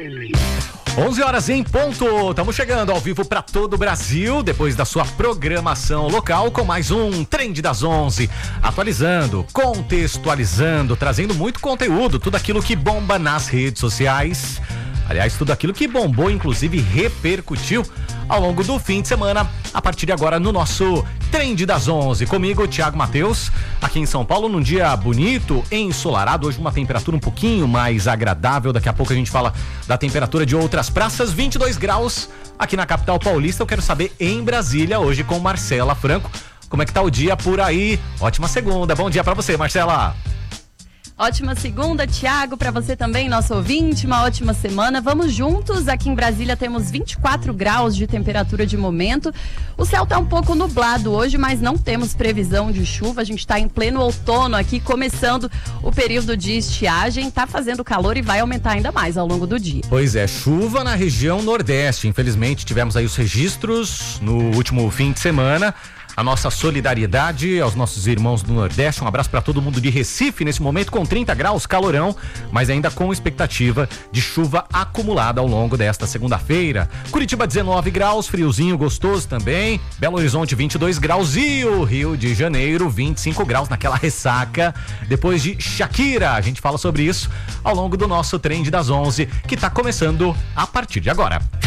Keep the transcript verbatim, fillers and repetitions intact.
onze horas em ponto, estamos chegando ao vivo para todo o Brasil, depois da sua programação local com mais um Trend das onze, atualizando, contextualizando, trazendo muito conteúdo, tudo aquilo que bomba nas redes sociais, aliás, tudo aquilo que bombou, inclusive repercutiu ao longo do fim de semana, a partir de agora no nosso Trend das onze, comigo, Thiago Matheus, aqui em São Paulo, num dia bonito, ensolarado, hoje uma temperatura um pouquinho mais agradável, daqui a pouco a gente fala da temperatura de outras praças, vinte e dois graus aqui na capital paulista. Eu quero saber em Brasília, hoje com Marcela Franco, como é que tá o dia por aí? Ótima segunda, bom dia pra você, Marcela. Ótima segunda, Thiago, para você também, nosso ouvinte, uma ótima semana. Vamos juntos, aqui em Brasília temos vinte e quatro graus de temperatura de momento. O céu tá um pouco nublado hoje, mas não temos previsão de chuva. A gente está em pleno outono aqui, começando o período de estiagem. Tá fazendo calor e vai aumentar ainda mais ao longo do dia. Pois é, chuva na região nordeste. Infelizmente, tivemos aí os registros no último fim de semana. A nossa solidariedade aos nossos irmãos do Nordeste, um abraço para todo mundo de Recife nesse momento com trinta graus, calorão, mas ainda com expectativa de chuva acumulada ao longo desta segunda-feira. Curitiba dezenove graus, friozinho gostoso também, Belo Horizonte vinte e dois graus e o Rio de Janeiro vinte e cinco graus naquela ressaca depois de Shakira. A gente fala sobre isso ao longo do nosso Trend das onze, que está começando a partir de agora.